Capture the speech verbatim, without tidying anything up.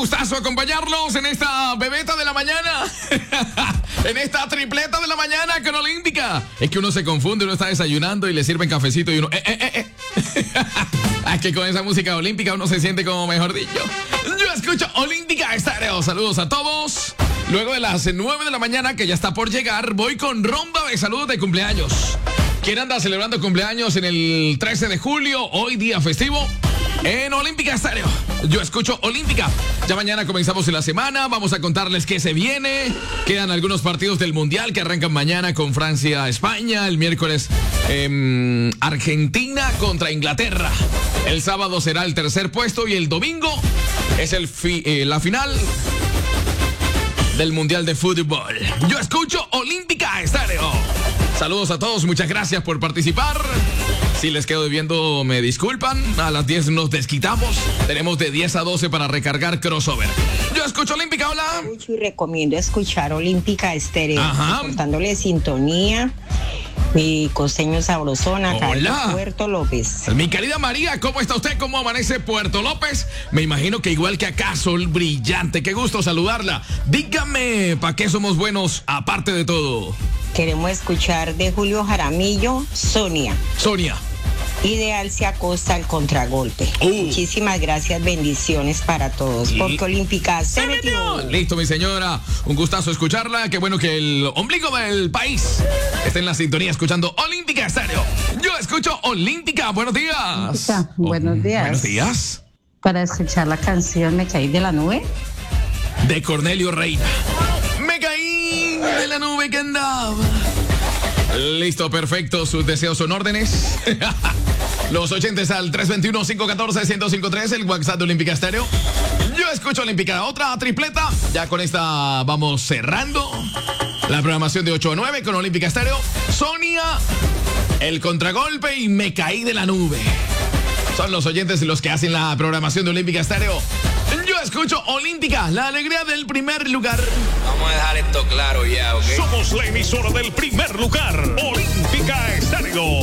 gustazo acompañarlos en esta bebeta de la mañana. En esta tripleta de la mañana con Olímpica. Es que uno se confunde, uno está desayunando y le sirven cafecito y uno... Eh, eh, eh, eh. Es que con esa música olímpica uno se siente como mejor dicho. Yo escucho Olímpica Estéreo. Saludos a todos. Luego de las nueve de la mañana, que ya está por llegar, voy con ronda de saludos de cumpleaños. ¿Quién anda celebrando cumpleaños en el trece de julio, hoy día festivo? En Olímpica Estéreo. Yo escucho Olímpica. Ya mañana comenzamos la semana. Vamos a contarles qué se viene. Quedan algunos partidos del Mundial que arrancan mañana con Francia, España. El miércoles eh, Argentina contra Inglaterra. El sábado será el tercer puesto y el domingo es el fi- eh, la final del Mundial de Fútbol. Yo escucho Olímpica Estéreo. Saludos a todos, muchas gracias por participar. Si les quedo debiendo, me disculpan. A las diez nos desquitamos. Tenemos de diez a doce para recargar crossover. Yo escucho Olímpica, hola. Escucho y recomiendo escuchar Olímpica Estéreo. Ajá. Portándole sintonía. Mi costeño sabrosón acá Hola. en Puerto López. Mi querida María, ¿cómo está usted? ¿Cómo amanece Puerto López? Me imagino que igual que acá, sol brillante. Qué gusto saludarla. Dígame, ¿para qué somos buenos aparte de todo? Queremos escuchar de Julio Jaramillo, Sonia. Sonia. Ideal se acosta al contragolpe. Uh. Muchísimas gracias, bendiciones para todos. Y- Porque Olímpica se, ¡Se metió. metió! Listo, mi señora. Un gustazo escucharla. Qué bueno que el ombligo del país esté en la sintonía escuchando Olímpica Estéreo. Yo escucho Olímpica. Buenos días. Olímpica, buenos días. Buenos días. Para escuchar la canción Me caí de la nube. De Cornelio Reina. Me caí de la nube que andaba. Listo, perfecto. Sus deseos son órdenes. Los oyentes al tres dos uno, cinco uno cuatro, uno cero cinco tres, el WhatsApp de Olímpica Estéreo. Yo escucho Olímpica. Otra tripleta. Ya con esta vamos cerrando la programación de ocho a nueve con Olímpica Estéreo. Sonia, el contragolpe y Me caí de la nube. Son los oyentes los que hacen la programación de Olímpica Estéreo. Yo escucho Olímpica, la alegría del primer lugar. Vamos a dejar esto claro ya, ¿ok? Somos la emisora del primer lugar, Olímpica Estéreo.